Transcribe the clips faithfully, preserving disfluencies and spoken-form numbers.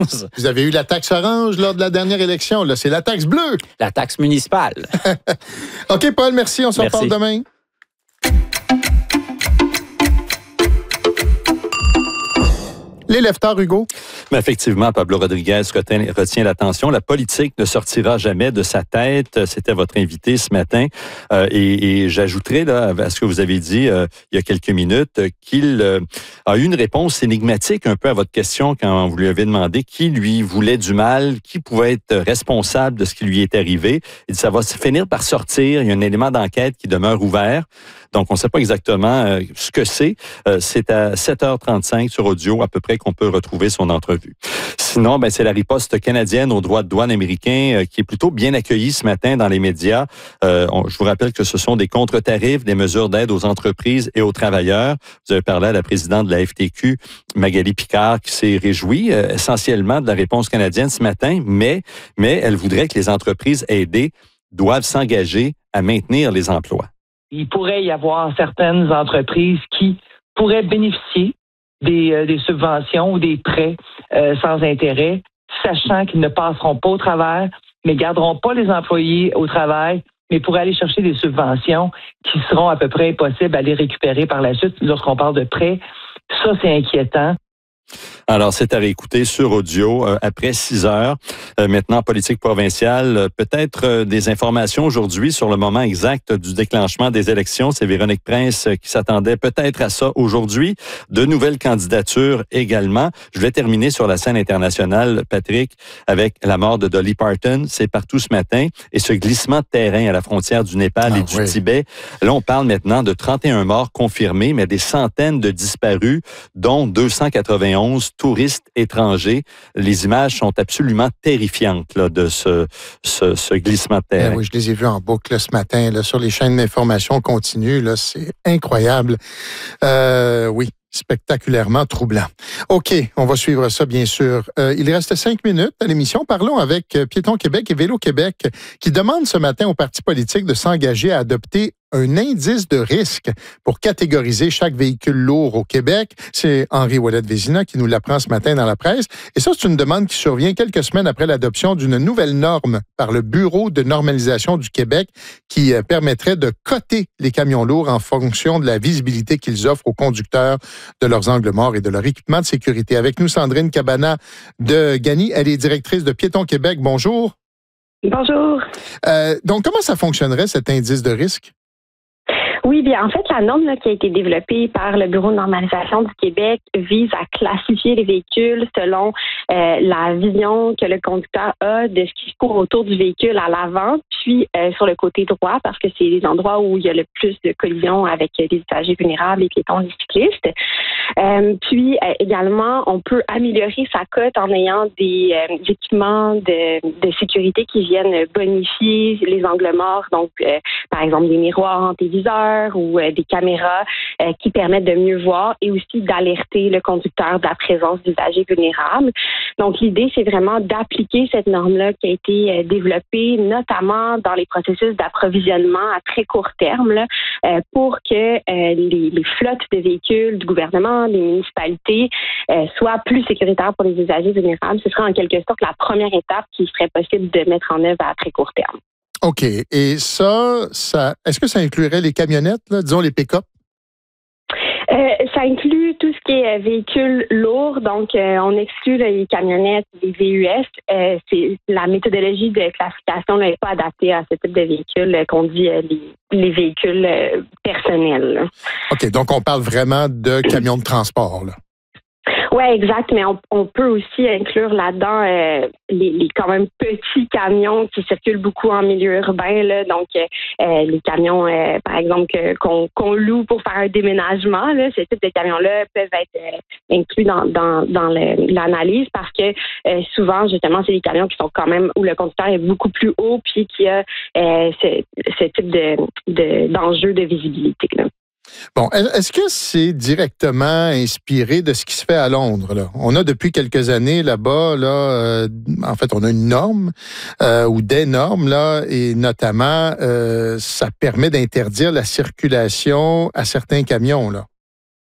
Vous avez eu la taxe orange lors de la dernière élection. Là, c'est la taxe bleue. La taxe municipale. OK, Paul, merci. On se Merci. reparle demain. Les leftards, Hugo. Mais effectivement, Pablo Rodriguez retient, retient l'attention. La politique ne sortira jamais de sa tête. C'était votre invité ce matin. Euh, et, et j'ajouterai là, à ce que vous avez dit euh, il y a quelques minutes qu'il euh, a eu une réponse énigmatique un peu à votre question quand vous lui avez demandé qui lui voulait du mal, qui pouvait être responsable de ce qui lui est arrivé. Il dit ça va finir par sortir. Il y a un élément d'enquête qui demeure ouvert. Donc, on ne sait pas exactement euh, ce que c'est. Euh, c'est à sept heures trente-cinq sur audio à peu près qu'on peut retrouver son entrevue. Sinon, ben, c'est la riposte canadienne aux droits de douane américains euh, qui est plutôt bien accueillie ce matin dans les médias. Euh, on, je vous rappelle que ce sont des contre-tarifs, des mesures d'aide aux entreprises et aux travailleurs. Vous avez parlé à la présidente de la F T Q, Magali Picard, qui s'est réjouie euh, essentiellement de la réponse canadienne ce matin, mais, mais elle voudrait que les entreprises aidées doivent s'engager à maintenir les emplois. Il pourrait y avoir certaines entreprises qui pourraient bénéficier des, euh, des subventions ou des prêts euh, sans intérêt, sachant qu'ils ne passeront pas au travers, mais garderont pas les employés au travail, mais pourraient aller chercher des subventions qui seront à peu près impossibles à les récupérer par la suite lorsqu'on parle de prêts. Ça, c'est inquiétant. Alors, c'est à réécouter sur audio euh, après six heures. Euh, maintenant, politique provinciale, euh, peut-être euh, des informations aujourd'hui sur le moment exact du déclenchement des élections. C'est Véronique Prince euh, qui s'attendait peut-être à ça aujourd'hui. De nouvelles candidatures également. Je vais terminer sur la scène internationale, Patrick, avec la mort de Dolly Parton. C'est partout ce matin. Et ce glissement de terrain à la frontière du Népal ah, et du oui. Tibet. Là, on parle maintenant de trente et un morts confirmés, mais des centaines de disparus, dont deux cent quatre-vingt-onze touristes étrangers. Les images sont absolument terrifiantes là, de ce, ce, ce glissement de terrain. Ben oui, je les ai vus en boucle là, ce matin là, sur les chaînes d'information continues. Là, c'est incroyable. Euh, oui. Spectaculairement troublant. OK, on va suivre ça, bien sûr. Euh, il reste cinq minutes à l'émission. Parlons avec Piétons Québec et Vélo Québec qui demandent ce matin aux partis politiques de s'engager à adopter un indice de risque pour catégoriser chaque véhicule lourd au Québec. C'est Henri Ouellet-Vézina qui nous l'apprend ce matin dans la presse. Et ça, c'est une demande qui survient quelques semaines après l'adoption d'une nouvelle norme par le Bureau de normalisation du Québec qui permettrait de coter les camions lourds en fonction de la visibilité qu'ils offrent aux conducteurs de leurs angles morts et de leur équipement de sécurité. Avec nous, Sandrine Cabana de Gagny. Elle est directrice de Piétons Québec. Bonjour. Bonjour. Euh, donc, comment ça fonctionnerait, cet indice de risque? Oui, bien, en fait, la norme là, qui a été développée par le Bureau de normalisation du Québec vise à classifier les véhicules selon euh, la vision que le conducteur a de ce qui se court autour du véhicule à l'avant, puis euh, sur le côté droit, parce que c'est les endroits où il y a le plus de collisions avec les usagers vulnérables, les piétons, les cyclistes. Euh, puis euh, également, on peut améliorer sa cote en ayant des euh, équipements de, de sécurité qui viennent bonifier les angles morts, donc euh, par exemple des miroirs antéviseurs ou euh, des caméras euh, qui permettent de mieux voir et aussi d'alerter le conducteur de la présence d'usagers vulnérables. Donc l'idée, c'est vraiment d'appliquer cette norme-là qui a été euh, développée notamment dans les processus d'approvisionnement à très court terme là, euh, pour que euh, les, les flottes de véhicules du gouvernement, des municipalités euh, soient plus sécuritaires pour les usagers vulnérables. Ce serait en quelque sorte la première étape qui serait possible de mettre en œuvre à très court terme. OK. Et ça, ça est-ce que ça inclurait les camionnettes, là, disons les pick-up? Euh, ça inclut tout ce qui est véhicules lourds, donc euh, on exclut là, les camionnettes, les V U S. Euh, c'est, la méthodologie de classification n'est pas adaptée à ce type de véhicules euh, qu'on dit euh, les, les véhicules euh, personnels. Là. OK, donc on parle vraiment de camions de transport, là. Oui, exact, mais on, on peut aussi inclure là-dedans euh, les, les quand même petits camions qui circulent beaucoup en milieu urbain, là, donc euh, les camions, euh, par exemple, que, qu'on, qu'on loue pour faire un déménagement, là, ce type de camions-là peuvent être euh, inclus dans, dans, dans le, l'analyse parce que euh, souvent, justement, c'est des camions qui sont quand même où le conducteur est beaucoup plus haut puis qui a euh, ce, ce type de, de, d'enjeu de visibilité, là. Bon, est-ce que c'est directement inspiré de ce qui se fait à Londres, là? On a depuis quelques années là-bas, là, euh, en fait, on a une norme euh, ou des normes, là, et notamment, euh, ça permet d'interdire la circulation à certains camions, là.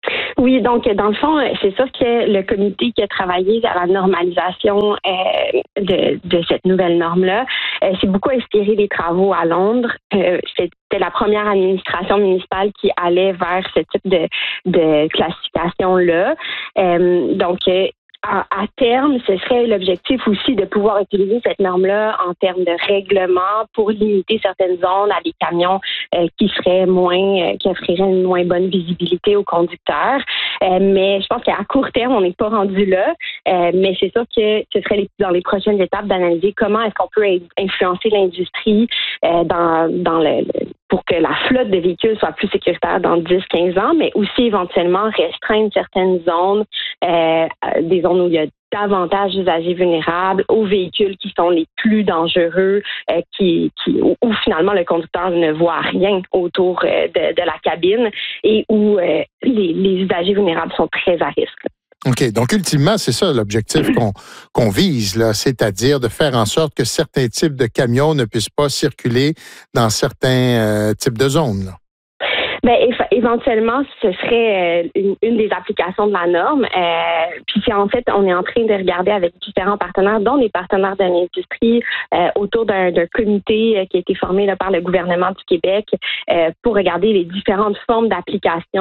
Oui, donc dans le fond, c'est sûr que le comité qui a travaillé à la normalisation euh, de, de cette nouvelle norme-là euh, s'est beaucoup inspiré des travaux à Londres. Euh, c'était la première administration municipale qui allait vers ce type de, de classification-là. Euh, donc, euh, À, à terme, ce serait l'objectif aussi de pouvoir utiliser cette norme-là en termes de règlement pour limiter certaines zones à des camions euh, qui seraient moins, euh, qui offriraient une moins bonne visibilité aux conducteurs. Euh, mais je pense qu'à court terme, on n'est pas rendu là. Euh, mais c'est sûr que ce serait les, dans les prochaines étapes d'analyser comment est-ce qu'on peut influencer l'industrie euh, dans, dans le, le pour que la flotte de véhicules soit plus sécuritaire dans dix à quinze ans, mais aussi éventuellement restreindre certaines zones, euh, des zones où il y a davantage d'usagers vulnérables, aux véhicules qui sont les plus dangereux, euh, qui, qui, où, où finalement le conducteur ne voit rien autour euh, de, de la cabine et où euh, les, les usagers vulnérables sont très à risque. OK. Donc, ultimement, c'est ça l'objectif qu'on qu'on vise, là, c'est-à-dire de faire en sorte que certains types de camions ne puissent pas circuler dans certains euh, types de zones, là. Ben, éventuellement, ce serait une, une des applications de la norme. Euh, puis c'est en fait, on est en train de regarder avec différents partenaires, dont les partenaires de l'industrie, euh, autour d'un, d'un comité qui a été formé là, par le gouvernement du Québec euh, pour regarder les différentes formes d'application